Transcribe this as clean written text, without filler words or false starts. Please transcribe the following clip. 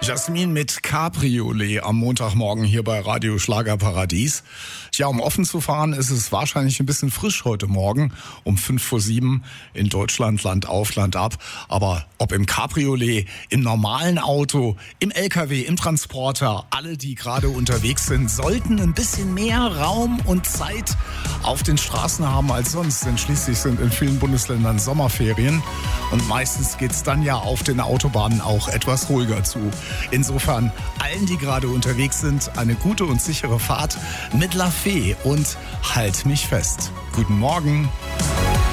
Jasmin mit Cabriolet am Montagmorgen hier bei Radio Schlagerparadies. Tja, um offen zu fahren, ist es wahrscheinlich ein bisschen frisch heute Morgen um 6:55 in Deutschland, Land auf, Land ab. Aber ob im Cabriolet, im normalen Auto, im LKW, im Transporter, alle, die gerade unterwegs sind, sollten ein bisschen mehr Raum und Zeit auf den Straßen haben als sonst. Denn schließlich sind in vielen Bundesländern Sommerferien und meistens geht's dann ja auf den Autobahnen auch etwas ruhiger zu. Insofern allen, die gerade unterwegs sind, eine gute und sichere Fahrt mit La Fee und Halt mich fest. Guten Morgen.